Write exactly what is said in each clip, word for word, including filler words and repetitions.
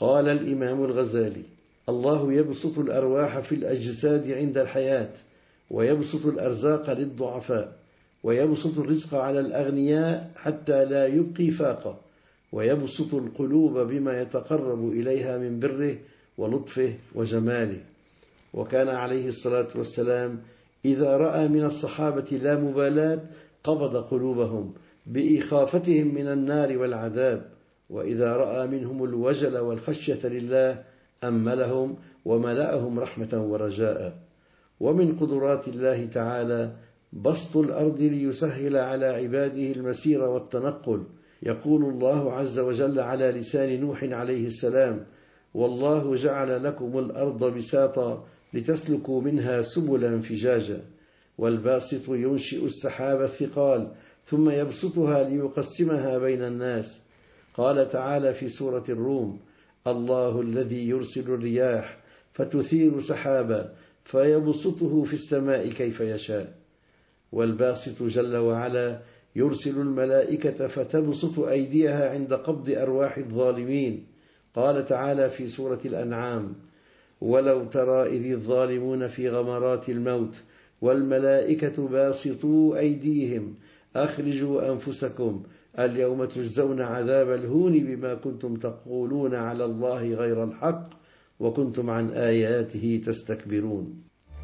قال الإمام الغزالي: الله يبسط الأرواح في الأجساد عند الحياة، ويبسط الأرزاق للضعفاء، ويبسط الرزق على الأغنياء حتى لا يبقي فاقة، ويبسط القلوب بما يتقرب إليها من بره ولطفه وجماله. وكان عليه الصلاة والسلام إذا رأى من الصحابة لا مبالاة قبض قلوبهم بإخافتهم من النار والعذاب، وإذا رأى منهم الوجل والخشية لله أملهم وملأهم رحمة ورجاء. ومن قدرات الله تعالى بسط الأرض ليسهل على عباده المسير والتنقل. يقول الله عز وجل على لسان نوح عليه السلام: والله جعل لكم الأرض بساطا لتسلكوا منها سبلا فجاجا. والباسط ينشئ السحاب الثقال ثم يبسطها ليقسمها بين الناس. قال تعالى في سورة الروم: الله الذي يرسل الرياح فتثير سحابا فيبسطه في السماء كيف يشاء. والباسط جل وعلا يرسل الملائكة فتبسط أيديها عند قبض أرواح الظالمين. قال تعالى في سورة الأنعام: ولو ترى إذ الظالمون في غمرات الموت والملائكة باسطوا أيديهم أخرجوا أنفسكم اليوم تجزون عذاب الهون بما كنتم تقولون على الله غير الحق وكنتم عن آياته تستكبرون.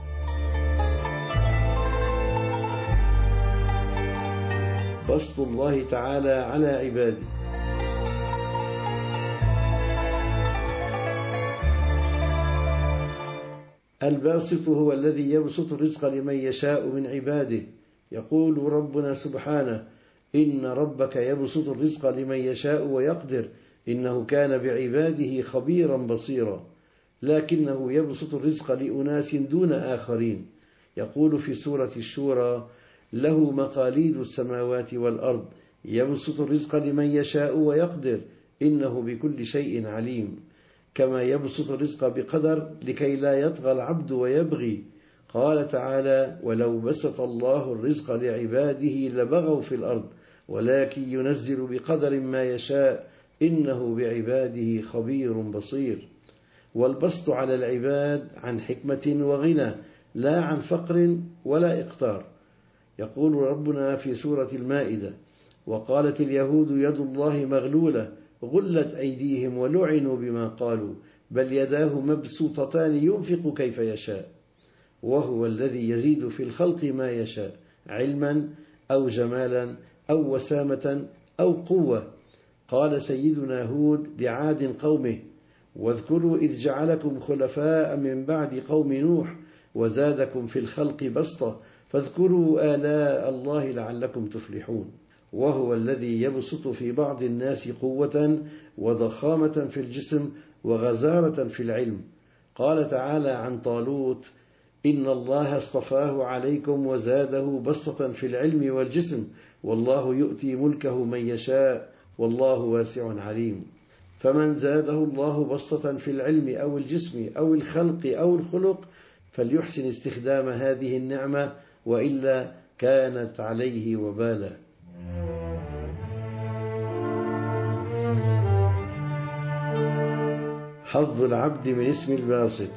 بسط الله تعالى على عباده. الباسط هو الذي يبسط الرزق لمن يشاء من عباده. يقول ربنا سبحانه: إن ربك يبسط الرزق لمن يشاء ويقدر إنه كان بعباده خبيرا بصيرا. لكنه يبسط الرزق لأناس دون آخرين. يقول في سورة الشورى: له مقاليد السماوات والأرض يبسط الرزق لمن يشاء ويقدر إنه بكل شيء عليم. كما يبسط الرزق بقدر لكي لا يطغى العبد ويبغي. قال تعالى: ولو بسط الله الرزق لعباده لبغوا في الأرض ولكن ينزل بقدر ما يشاء إنه بعباده خبير بصير. والبسط على العباد عن حكمة وغنى لا عن فقر ولا إقتار. يقول ربنا في سورة المائدة: وقالت اليهود يد الله مغلولة غلت أيديهم ولعنوا بما قالوا بل يداه مبسوطتان ينفق كيف يشاء. وهو الذي يزيد في الخلق ما يشاء علما أو جمالا أو وسامة أو قوة. قال سيدنا هود لعاد قومه: واذكروا إذ جعلكم خلفاء من بعد قوم نوح وزادكم في الخلق بسطة فاذكروا آلاء الله لعلكم تفلحون. وهو الذي يبسط في بعض الناس قوة وضخامة في الجسم وغزارة في العلم. قال تعالى عن طالوت: إن الله اصطفاه عليكم وزاده بسطة في العلم والجسم والله يؤتي ملكه من يشاء والله واسع عليم. فمن زاده الله بسطة في العلم أو الجسم أو الخلق أو الخلق فليحسن استخدام هذه النعمة وإلا كانت عليه وبالا. حظ العبد من اسم الباسط.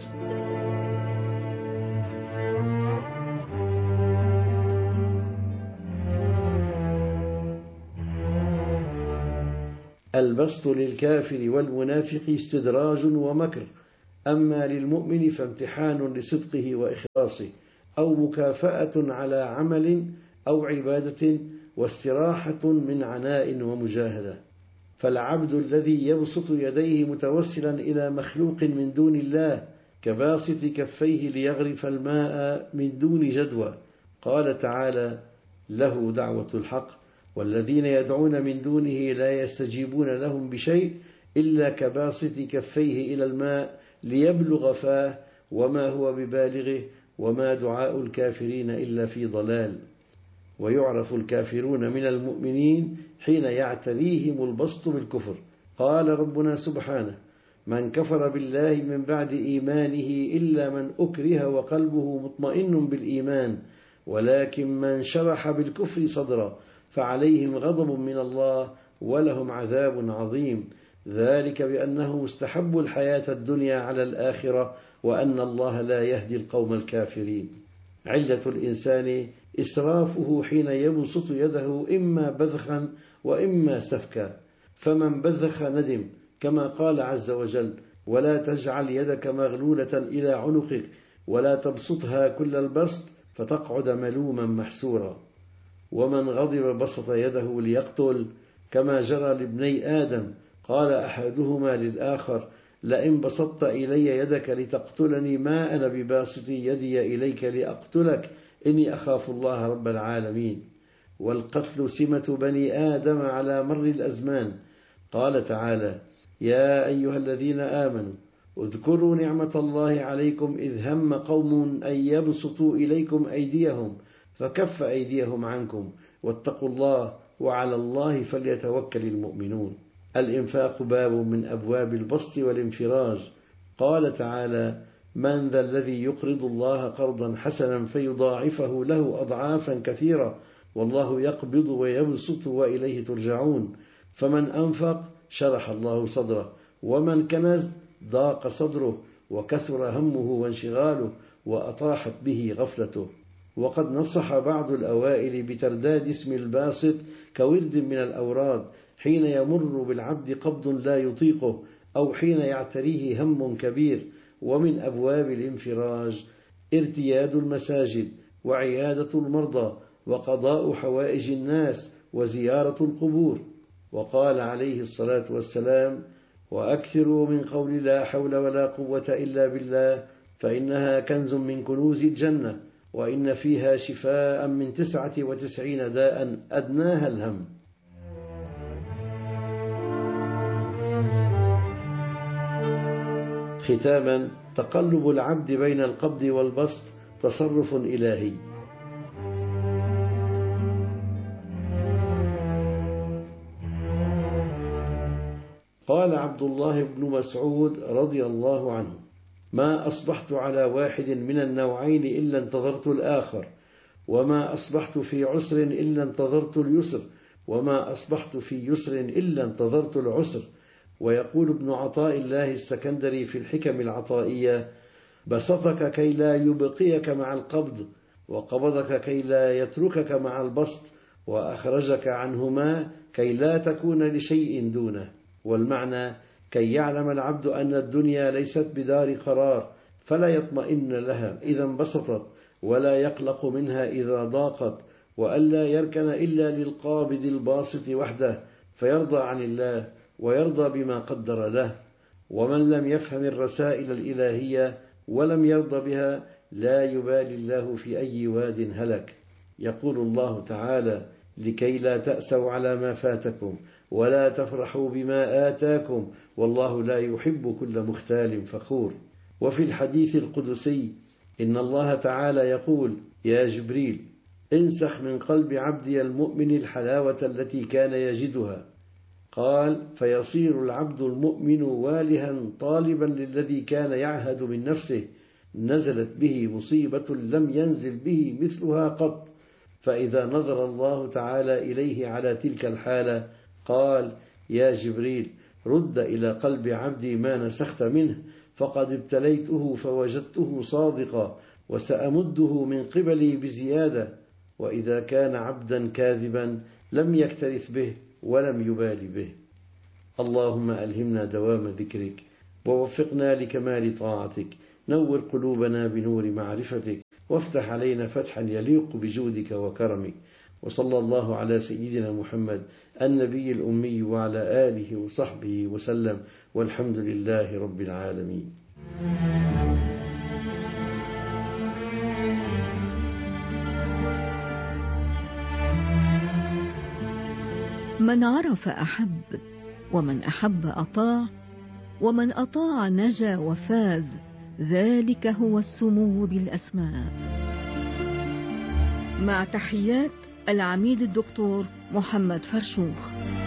البسط للكافر والمنافق استدراج ومكر، أما للمؤمن فامتحان لصدقه وإخلاصه أو مكافأة على عمل أو عبادة واستراحة من عناء ومجاهدة. فالعبد الذي يبسط يديه متوسلا إلى مخلوق من دون الله كباسط كفيه ليغرف الماء من دون جدوى. قال تعالى: له دعوة الحق والذين يدعون من دونه لا يستجيبون لهم بشيء إلا كباسط كفيه إلى الماء ليبلغ فاه وما هو ببالغه وما دعاء الكافرين إلا في ضلال. ويعرف الكافرون من المؤمنين حين يعتريهم البسط بالكفر. قال ربنا سبحانه: من كفر بالله من بعد إيمانه إلا من أكره وقلبه مطمئن بالإيمان ولكن من شرح بالكفر صدرا فعليهم غضب من الله ولهم عذاب عظيم. ذلك بأنه مستحب الحياة الدنيا على الآخرة، وأن الله لا يهدي القوم الكافرين. علة الإنسان إسرافه حين يبسط يده إما بذخا وإما سفكا، فمن بذخ ندم، كما قال عز وجل: ولا تجعل يدك مغلولة إلى عنقك ولا تبسطها كل البسط فتقعد ملوما محسورا. ومن غضب بسط يده ليقتل، كما جرى لابني آدم، قال أحدهما للآخر: لئن بسطت إلي يدك لتقتلني ما أنا بباسط يدي إليك لأقتلك إني أخاف الله رب العالمين. والقتل سمة بني آدم على مر الأزمان. قال تعالى: يا أيها الذين آمنوا اذكروا نعمة الله عليكم إذ هم قوم أن يبسطوا إليكم أيديهم فكف أيديهم عنكم واتقوا الله وعلى الله فليتوكل المؤمنون. الإنفاق باب من أبواب البسط والانفراج. قال تعالى: من ذا الذي يقرض الله قرضا حسنا فيضاعفه له أضعافا كثيرة والله يقبض ويبسط وإليه ترجعون. فمن أنفق شرح الله صدره، ومن كنز ضاق صدره وكثر همه وانشغاله وأطاحت به غفلته. وقد نصح بعض الأوائل بترداد اسم الباسط كورد من الأوراد حين يمر بالعبد قبض لا يطيقه أو حين يعتريه هم كبير. ومن أبواب الانفراج ارتياد المساجد وعيادة المرضى وقضاء حوائج الناس وزيارة القبور. وقال عليه الصلاة والسلام: وأكثروا من قول لا حول ولا قوة إلا بالله فإنها كنز من كنوز الجنة وإن فيها شفاء من تسعة وتسعين داء أدناها الهم. ختاما: تقلب العبد بين القبض والبسط تصرف إلهي. قال عبد الله بن مسعود رضي الله عنه: ما أصبحت على واحد من النوعين إلا انتظرت الآخر، وما أصبحت في عسر إلا انتظرت اليسر، وما أصبحت في يسر إلا انتظرت العسر. ويقول ابن عطاء الله السكندري في الحكم العطائية: بسطك كي لا يبقيك مع القبض، وقبضك كي لا يتركك مع البسط، وأخرجك عنهما كي لا تكون لشيء دونه. والمعنى: كي يعلم العبد أن الدنيا ليست بدار قرار فلا يطمئن لها إذا انبسطت ولا يقلق منها إذا ضاقت، وألا يركن إلا للقابض الباسط وحده فيرضى عن الله ويرضى بما قدر له. ومن لم يفهم الرسائل الإلهية ولم يرضى بها لا يبالي الله في أي واد هلك. يقول الله تعالى: لكي لا تأسوا على ما فاتكم ولا تفرحوا بما آتاكم والله لا يحب كل مختال فخور. وفي الحديث القدسي إن الله تعالى يقول: يا جبريل انسخ من قلب عبدي المؤمن الحلاوة التي كان يجدها. قال: فيصير العبد المؤمن والها طالبا للذي كان يعهد من نفسه، نزلت به مصيبة لم ينزل به مثلها قط. فإذا نظر الله تعالى إليه على تلك الحالة قال: يا جبريل رد إلى قلب عبدي ما نسخت منه فقد ابتليته فوجدته صادقا وسأمده من قبلي بزيادة. وإذا كان عبدا كاذبا لم يكترث به ولم يبال به. اللهم ألهمنا دوام ذكرك ووفقنا لكمال طاعتك، نور قلوبنا بنور معرفتك وافتح علينا فتحا يليق بجودك وكرمك. وصلى الله على سيدنا محمد النبي الأمي وعلى آله وصحبه وسلم، والحمد لله رب العالمين. من عرف أحب، ومن أحب أطاع، ومن أطاع نجا وفاز، ذلك هو السمو بالأسماء. مع تحيات العميد الدكتور محمد فرشوخ.